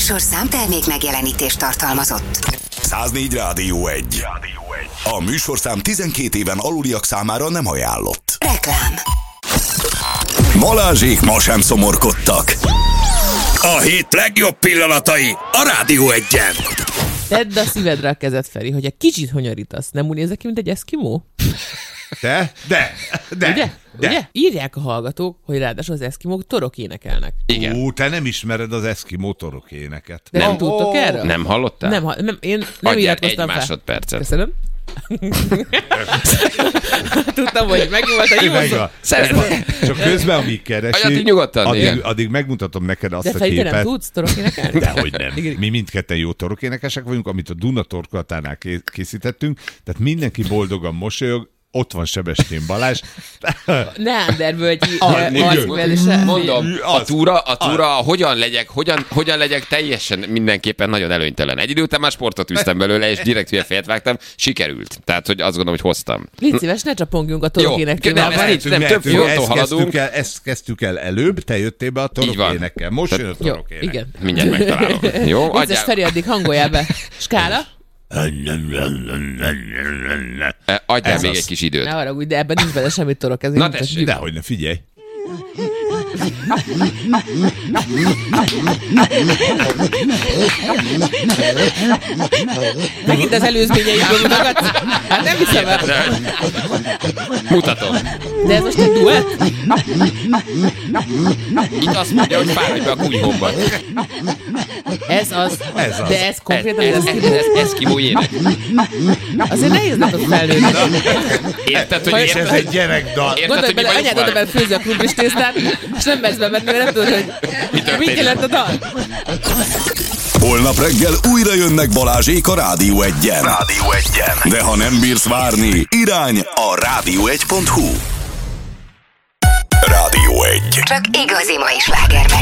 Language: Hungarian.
műsorszám termék megjelenítést tartalmazott. 104 Rádió 1. A műsorszám 12 éven aluliak számára nem ajánlott. Reklám. Balázsék ma sem szomorkodtak. A hét legjobb pillanatai a Rádió 1-en. Tedd a szívedre a kezed, Feri, hogy egy kicsit honyorítasz. Nem úgy nézek ki, mint egy eszkimó? De. Ugye? Írják a hallgatók, hogy ráadásul az eszkimók torok énekelnek. Igen. Te nem ismered az eszkimó torok éneket. De nem tudtok erről? Nem hallottál? Én nem Adjál iratkoztam egy fel. másodpercet. Köszönöm. Tudtam, hogy megvolt a jó. Szeretném. Csak közben, amíg Adjad keresi, nyugodtan, igen. addig megmutatom neked azt De a Feri, te képet. nem tudsz torok énekelni? Dehogy nem. Mi mindketten jó torokénekesek vagyunk, amit a Duna torkolatánál készítettünk, tehát mindenki boldogan mosolyog, ott van Sebestyén Balázs. Neandervölgyi Mondom, a túra hogyan legyek teljesen mindenképpen nagyon előnytelen. Egy idő után már sportot üztem belőle, és direkt hülye fejet vágtam, sikerült. Tehát, hogy azt gondolom, hogy hoztam. Légy szíves, ne csapongjunk a torok énekével. Nem, több fronton haladunk. Ezt kezdtük el előbb, te jöttél be a torokénekkel. Most jön a Jó, torokének. igen. Mindjárt megtalálom. Jó, Vicces, Feri, addig hangoljál be. Skála? Adjál még egy kis időt. Ne haragudj, de ebben nincs benne semmi torok. Na tessék. Dehogy ne, figyelj. Megint az előzményeidből mutogatsz? Hát nem hiszem el. Mutatom. De ez most egy duett? Itt azt mondja, hogy fáradj be a kunyhóba. Ez az. De ez konkrétan Ez eszkimó ének. azért nehéz neked felnőni. Érted, hogy És ez egy gyerekdal. Gondolj bele, anyád oda bele főzi a krumplis tésztát, és nem mersz bemenni, mert nem tudod, hogy mit jelent a dal. Holnap reggel újra jönnek Balázsék a Rádió 1-en. De ha nem bírsz várni, irány a rádió1.hu. Rádió 1. Csak igazi mai slágermek.